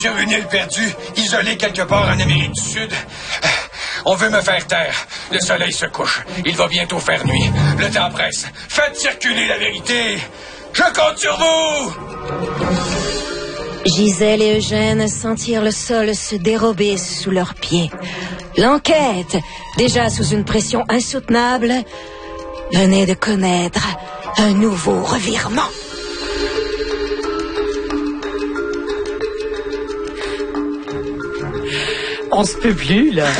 Sur une île perdue, isolée quelque part en Amérique du Sud. On veut me faire taire. Le soleil se couche. Il va bientôt faire nuit. Le temps presse. Faites circuler la vérité. Je compte sur vous! Gisèle et Eugène sentirent le sol se dérober sous leurs pieds. L'enquête, déjà sous une pression insoutenable, venait de connaître un nouveau revirement. On se peut plus, là.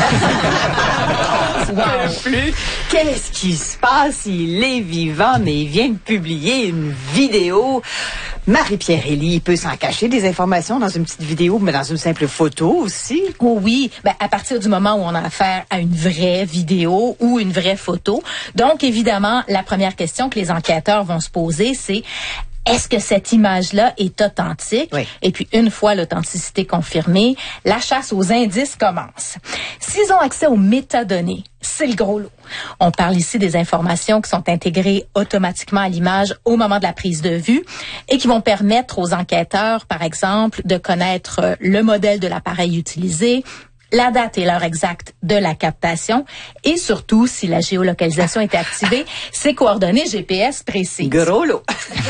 On se peut plus. Qu'est-ce qui se passe? Il est vivant, mais il vient de publier une vidéo. Marie-Pierre Elie peut s'en cacher des informations dans une petite vidéo, mais dans une simple photo aussi. Oh oui, à partir du moment où on a affaire à une vraie vidéo ou une vraie photo. Donc, évidemment, la première question que les enquêteurs vont se poser, c'est: est-ce que cette image-là est authentique? Oui. Et puis, une fois l'authenticité confirmée, la chasse aux indices commence. S'ils ont accès aux métadonnées, c'est le gros lot. On parle ici des informations qui sont intégrées automatiquement à l'image au moment de la prise de vue et qui vont permettre aux enquêteurs, par exemple, de connaître le modèle de l'appareil utilisé, la date et l'heure exacte de la captation et surtout, si la géolocalisation était activée, ses coordonnées GPS précises. Gros lot.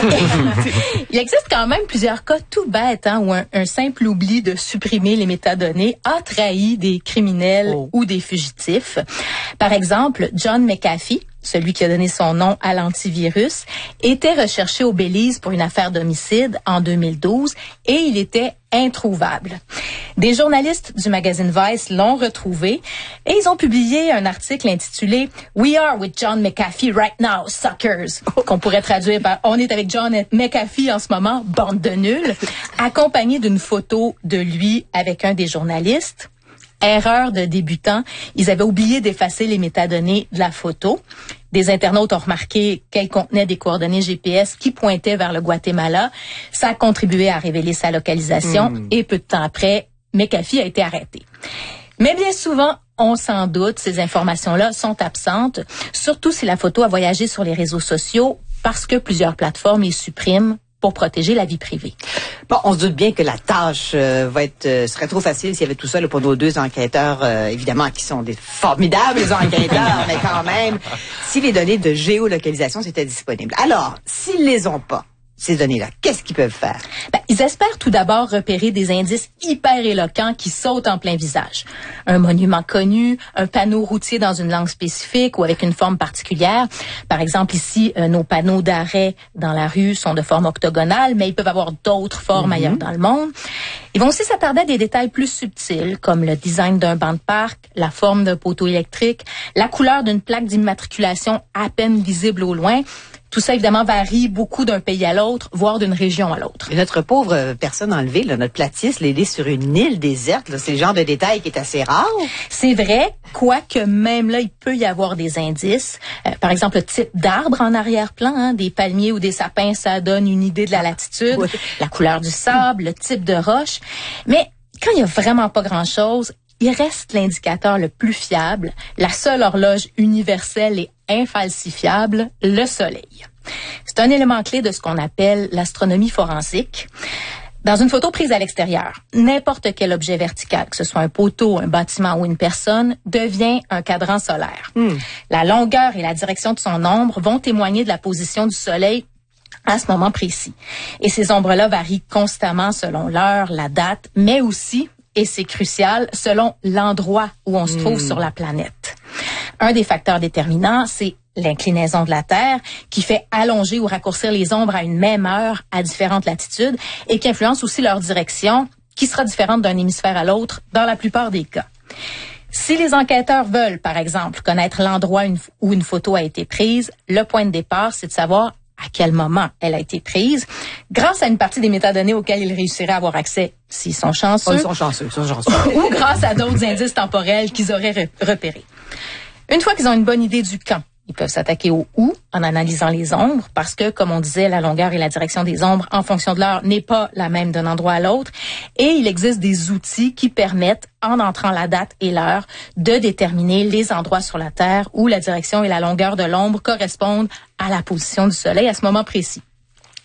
Il existe quand même plusieurs cas tout bêtes où un simple oubli de supprimer les métadonnées a trahi des criminels ou des fugitifs. Par exemple, John McAfee, celui qui a donné son nom à l'antivirus, était recherché au Belize pour une affaire d'homicide en 2012 et il était introuvable. Des journalistes du magazine Vice l'ont retrouvé et ils ont publié un article intitulé « We are with John McAfee right now, suckers », qu'on pourrait traduire par « On est avec John McAfee en ce moment, bande de nuls », accompagné d'une photo de lui avec un des journalistes. Erreur de débutant, ils avaient oublié d'effacer les métadonnées de la photo. Des internautes ont remarqué qu'elle contenait des coordonnées GPS qui pointaient vers le Guatemala. Ça a contribué à révéler sa localisation et peu de temps après, McAfee a été arrêté. Mais bien souvent, on s'en doute, ces informations-là sont absentes, surtout si la photo a voyagé sur les réseaux sociaux parce que plusieurs plateformes les suppriment pour protéger la vie privée. Bon, on se doute bien que la tâche serait trop facile s'il y avait tout ça là, pour nos deux enquêteurs, évidemment, qui sont des formidables enquêteurs, mais quand même, si les données de géolocalisation étaient disponibles. Alors, s'ils les ont pas, ces données-là, qu'est-ce qu'ils peuvent faire? Ils espèrent tout d'abord repérer des indices hyper éloquents qui sautent en plein visage. Un monument connu, un panneau routier dans une langue spécifique ou avec une forme particulière. Par exemple, ici, nos panneaux d'arrêt dans la rue sont de forme octogonale, mais ils peuvent avoir d'autres formes ailleurs dans le monde. Ils vont aussi s'attarder à des détails plus subtils, comme le design d'un banc de parc, la forme d'un poteau électrique, la couleur d'une plaque d'immatriculation à peine visible au loin. Tout ça, évidemment, varie beaucoup d'un pays à l'autre, voire d'une région à l'autre. Et notre pauvre personne enlevée, là, notre platiste, l'aider sur une île déserte, là, c'est le genre de détail qui est assez rare. C'est vrai, quoique même là, il peut y avoir des indices. Par exemple, le type d'arbre en arrière-plan, des palmiers ou des sapins, ça donne une idée de la latitude, la couleur du sable, le type de roche. Mais quand il y a vraiment pas grand-chose, il reste l'indicateur le plus fiable, la seule horloge universelle et infalsifiable, le soleil. C'est un élément clé de ce qu'on appelle l'astronomie forensique. Dans une photo prise à l'extérieur, n'importe quel objet vertical, que ce soit un poteau, un bâtiment ou une personne, devient un cadran solaire. La longueur et la direction de son ombre vont témoigner de la position du soleil à ce moment précis. Et ces ombres-là varient constamment selon l'heure, la date, mais aussi, et c'est crucial, selon l'endroit où on se trouve sur la planète. Un des facteurs déterminants, c'est l'inclinaison de la Terre qui fait allonger ou raccourcir les ombres à une même heure à différentes latitudes et qui influence aussi leur direction qui sera différente d'un hémisphère à l'autre dans la plupart des cas. Si les enquêteurs veulent, par exemple, connaître l'endroit où une photo a été prise, le point de départ, c'est de savoir à quel moment elle a été prise, grâce à une partie des métadonnées auxquelles ils réussiraient à avoir accès s'ils sont chanceux. Ils sont chanceux. Ou grâce à d'autres indices temporels qu'ils auraient repérés. Une fois qu'ils ont une bonne idée du quand, ils peuvent s'attaquer au où en analysant les ombres parce que, comme on disait, la longueur et la direction des ombres en fonction de l'heure n'est pas la même d'un endroit à l'autre. Et il existe des outils qui permettent, en entrant la date et l'heure, de déterminer les endroits sur la Terre où la direction et la longueur de l'ombre correspondent à la position du Soleil à ce moment précis.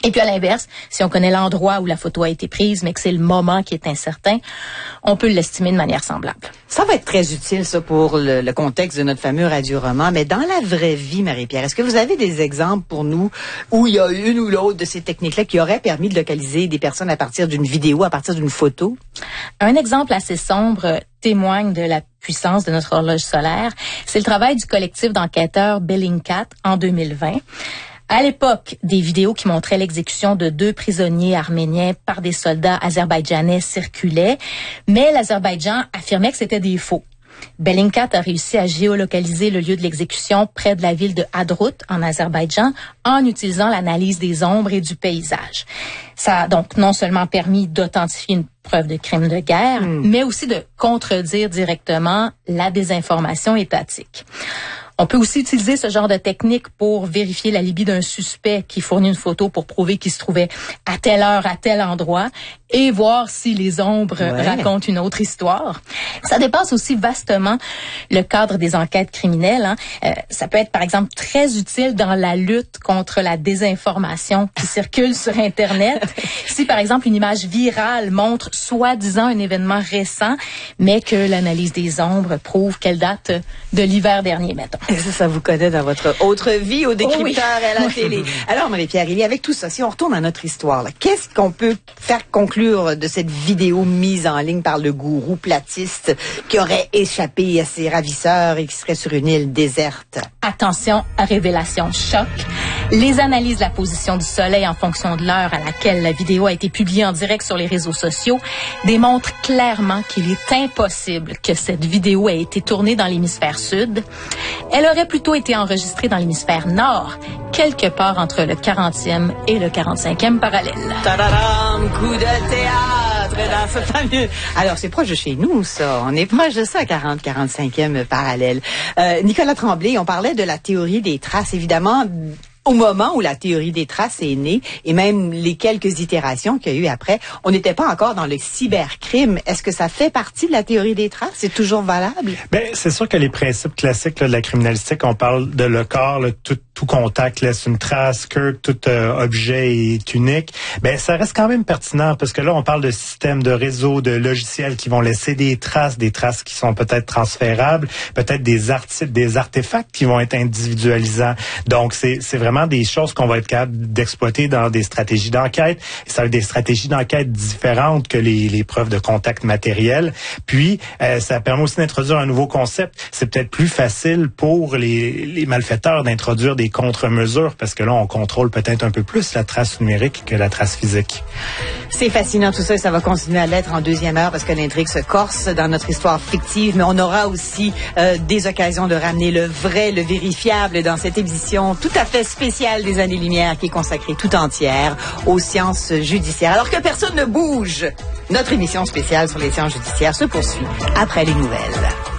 Et puis à l'inverse, si on connaît l'endroit où la photo a été prise, mais que c'est le moment qui est incertain, on peut l'estimer de manière semblable. Ça va être très utile, ça, pour le contexte de notre fameux radio-roman. Mais dans la vraie vie, Marie-Pierre, est-ce que vous avez des exemples pour nous où il y a une ou l'autre de ces techniques-là qui auraient permis de localiser des personnes à partir d'une vidéo, à partir d'une photo? Un exemple assez sombre témoigne de la puissance de notre horloge solaire. C'est le travail du collectif d'enquêteurs Bellingcat en 2020. À l'époque, des vidéos qui montraient l'exécution de 2 prisonniers arméniens par des soldats azerbaïdjanais circulaient, mais l'Azerbaïdjan affirmait que c'était des faux. Bellingcat a réussi à géolocaliser le lieu de l'exécution près de la ville de Hadrout, en Azerbaïdjan, en utilisant l'analyse des ombres et du paysage. Ça a donc non seulement permis d'authentifier une preuve de crime de guerre, mais aussi de contredire directement la désinformation étatique. On peut aussi utiliser ce genre de technique pour vérifier l'alibi d'un suspect qui fournit une photo pour prouver qu'il se trouvait à telle heure, à tel endroit, et voir si les ombres racontent une autre histoire. Ça dépasse aussi vastement le cadre des enquêtes criminelles. Ça peut être, par exemple, très utile dans la lutte contre la désinformation qui circule sur Internet. Si, par exemple, une image virale montre soi-disant un événement récent, mais que l'analyse des ombres prouve qu'elle date de l'hiver dernier, mettons. Et ça vous connaît dans votre autre vie, au décrypteur et à la télé. Alors, Marie-Pierre, il y avec tout ça, si on retourne à notre histoire, là, qu'est-ce qu'on peut faire conclure de cette vidéo mise en ligne par le gourou platiste qui aurait échappé à ses ravisseurs et qui serait sur une île déserte? Attention à révélation choc. Les analyses de la position du soleil en fonction de l'heure à laquelle la vidéo a été publiée en direct sur les réseaux sociaux démontrent clairement qu'il est impossible que cette vidéo ait été tournée dans l'hémisphère sud. Elle aurait plutôt été enregistrée dans l'hémisphère nord, quelque part entre le 40e et le 45e parallèle. Tadadam, coup de théâtre dans ce fameux... Alors, c'est proche de chez nous, ça. On est proche de ça, 40-45e parallèle. Nicolas Tremblay, on parlait de la théorie des traces, évidemment. Au moment où la théorie des traces est née, et même les quelques itérations qu'il y a eu après, on n'était pas encore dans le cybercrime. Est-ce que ça fait partie de la théorie des traces? C'est toujours valable? Ben, c'est sûr que les principes classiques là, de la criminalistique, on parle de le corps, là, tout contact laisse une trace, que tout objet est unique. Ben, ça reste quand même pertinent parce que là, on parle de systèmes, de réseaux, de logiciels qui vont laisser des traces qui sont peut-être transférables, peut-être des artefacts qui vont être individualisants. Donc, c'est vraiment des choses qu'on va être capable d'exploiter dans des stratégies d'enquête. Et ça va être des stratégies d'enquête différentes que les preuves de contact matériel. Puis, ça permet aussi d'introduire un nouveau concept. C'est peut-être plus facile pour les malfaiteurs d'introduire des contre-mesures parce que là, on contrôle peut-être un peu plus la trace numérique que la trace physique. C'est fascinant tout ça et ça va continuer à l'être en deuxième heure parce que l'intrigue se corse dans notre histoire fictive, mais on aura aussi des occasions de ramener le vrai, le vérifiable dans cette édition tout à fait spéciale des Années-Lumière qui est consacrée tout entière aux sciences judiciaires. Alors que personne ne bouge, notre émission spéciale sur les sciences judiciaires se poursuit après les nouvelles.